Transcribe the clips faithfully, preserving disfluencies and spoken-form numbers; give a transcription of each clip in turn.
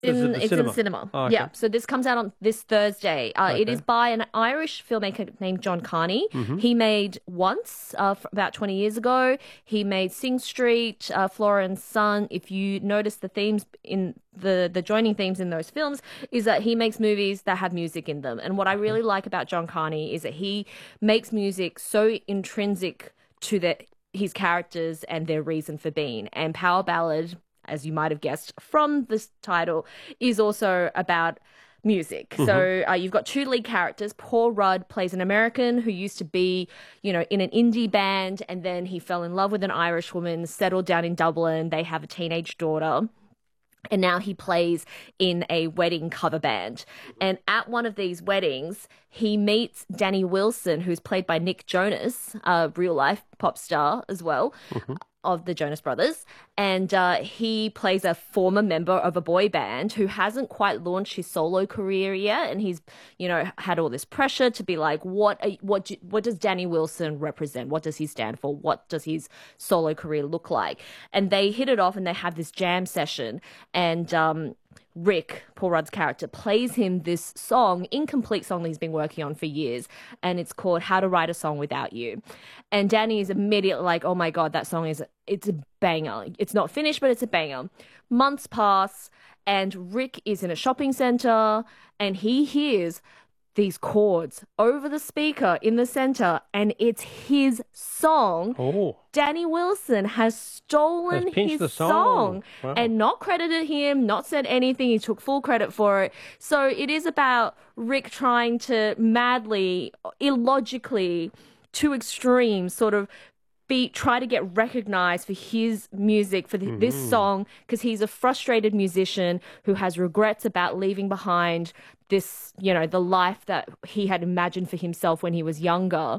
Is it In, the it's cinema? in the cinema. Oh, okay. Yeah. So this comes out on this Thursday. Uh, It Okay. is by an Irish filmmaker named John Carney. Mm-hmm. He made Once uh, f- about twenty years ago. He made Sing Street, uh, Flora and Son. If you notice the themes in the, the joining themes in those films is that he makes movies that have music in them. And what I really like about John Carney is that he makes music so intrinsic to the, his characters and their reason for being. And Power Ballad, as you might have guessed from this title, is also about music. Mm-hmm. So uh, you've got two lead characters. Paul Rudd plays an American who used to be, you know, in an indie band, and then he fell in love with an Irish woman, settled down in Dublin. They have a teenage daughter. And now he plays in a wedding cover band. And at one of these weddings, he meets Danny Wilson, who's played by Nick Jonas, a real-life pop star as well, Mm-hmm. of the Jonas Brothers. And uh, he plays a former member of a boy band who hasn't quite launched his solo career yet. And he's, you know, had all this pressure to be like, what, are- what, do- what does Danny Wilson represent? What does he stand for? What does his solo career look like? And they hit it off and they have this jam session. And um, Rick, Paul Rudd's character, plays him this song, incomplete song that he's been working on for years, and it's called How to Write a Song Without You. And Danny is immediately like, oh my God, that song is, it's a banger. It's not finished, but it's a banger. Months pass, and Rick is in a shopping center, and he hears these chords over the speaker in the center, and it's his song. Oh. Danny Wilson has stolen Has pinched his the song. song, Wow. and not credited him, not said anything. He took full credit for it. So it is about Rick trying to madly, illogically, to extremes, sort of be try to get recognized for his music, for th- this song, because he's a frustrated musician who has regrets about leaving behind this, you know, the life that he had imagined for himself when he was younger.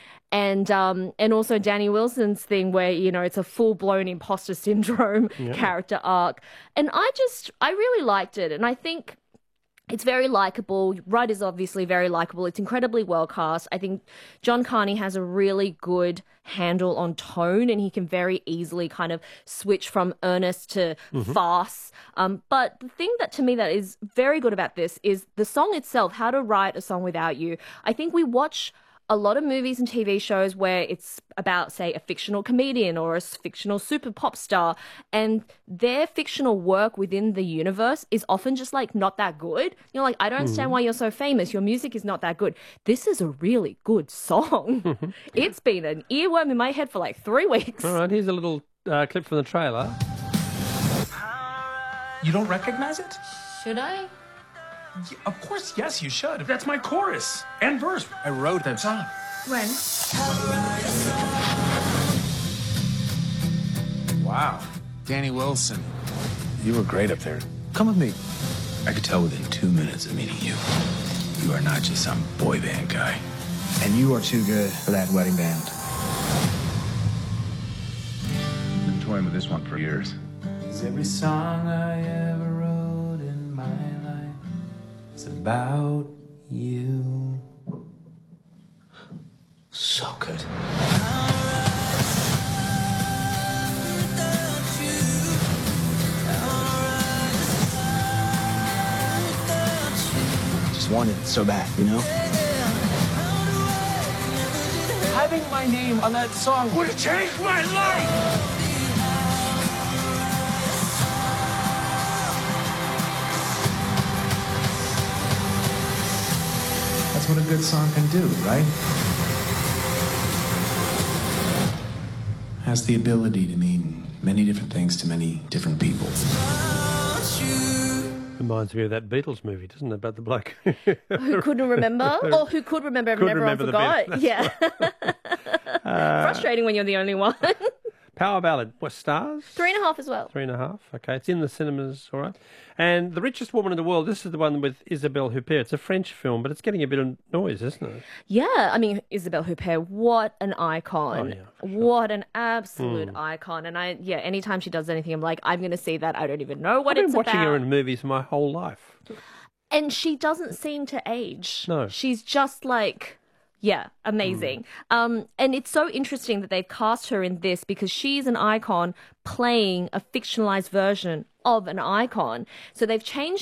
And um, and also Danny Wilson's thing where, you know, it's a full-blown imposter syndrome character arc. And I just, I really liked it. And I think it's very likable. Rudd is obviously very likable. It's incredibly well cast. I think John Carney has a really good handle on tone, and he can very easily kind of switch from earnest to farce. Um, but the thing that to me that is very good about this is the song itself, How to Write a Song Without You. I think we watch a lot of movies and T V shows where it's about, say, a fictional comedian or a s- fictional super pop star, and their fictional work within the universe is often just like not that good. You're like, I don't understand why you're so famous. Your music is not that good. This is a really good song. It's been an earworm in my head for like three weeks. All right, here's a little uh, clip from the trailer. You don't recognize it? Should I? Y- Of course, yes, you should. That's my chorus and verse. I wrote that song. When? Wow. Danny Wilson. You were great up there. Come with me. I could tell within two minutes of meeting you, you are not just some boy band guy. And you are too good for that wedding band. Been toying with this one for years. Every song I ever wrote in my life is about you. So good. Just wanted it so bad, you know? Having my name on that song would have changed my life. That's what a good song can do, right? Has the ability to mean many different things to many different people. Reminds me of that Beatles movie, doesn't it, about the bloke Who couldn't remember? Or who could remember and Could everyone remember the forgot? bit. Yeah. Frustrating when you're the only one. Power Ballad. What, stars? Three and a half as well. Three and a half. Okay, it's in the cinemas, all right. And The Richest Woman in the World, this is the one with Isabelle Huppert. It's a French film, but it's getting a bit of noise, isn't it? Yeah, I mean, Isabelle Huppert, what an icon. Oh, yeah, for sure. What an absolute icon. And I, yeah, anytime she does anything, I'm like, I'm going to see that. I don't even know what I've it's been watching about. her in movies my whole life. And she doesn't seem to age. No. She's just like, yeah, amazing. Um, and it's so interesting that they've cast her in this because she's an icon playing a fictionalized version of an icon. So they've changed